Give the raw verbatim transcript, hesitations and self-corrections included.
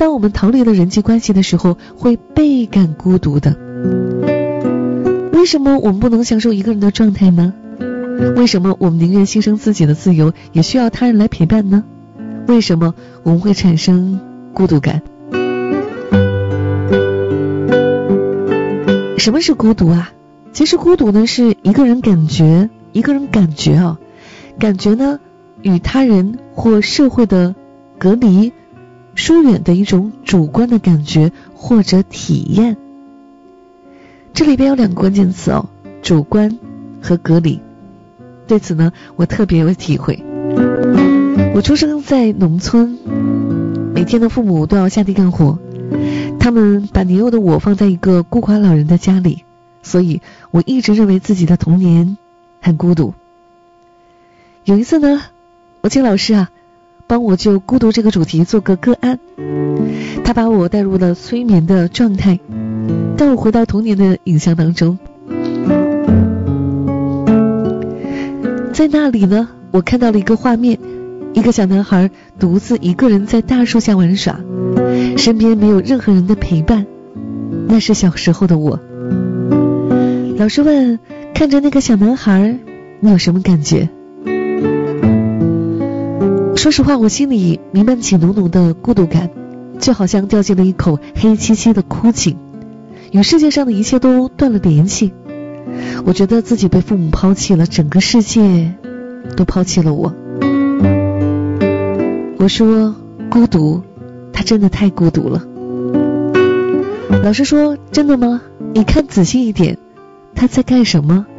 当我们逃离了人际关系的时候，会倍感孤独的。为什么我们不能享受一个人的状态呢？为什么我们宁愿牺牲自己的自由，也需要他人来陪伴呢？为什么我们会产生孤独感？什么是孤独啊？其实孤独呢，是一个人感觉，一个人感觉啊，感觉呢，与他人或社会的隔离、疏远的一种主观的感觉或者体验。这里边有两个关键词哦，主观和隔离。对此呢，我特别有体会。我出生在农村，每天的父母都要下地干活，他们把年幼的我放在一个孤寡老人的家里，所以我一直认为自己的童年很孤独。有一次呢，我请老师啊帮我就孤独这个主题做个个案，他把我带入了催眠的状态，带我回到童年的影像当中。在那里呢，我看到了一个画面，一个小男孩独自一个人在大树下玩耍，身边没有任何人的陪伴，那是小时候的我。老师问，看着那个小男孩，你有什么感觉？说实话，我心里弥漫起浓浓的孤独感，就好像掉进了一口黑漆漆的枯井，与世界上的一切都断了联系。我觉得自己被父母抛弃了，整个世界都抛弃了我。我说孤独，他真的太孤独了。老师说，真的吗？你看仔细一点，他在干什么？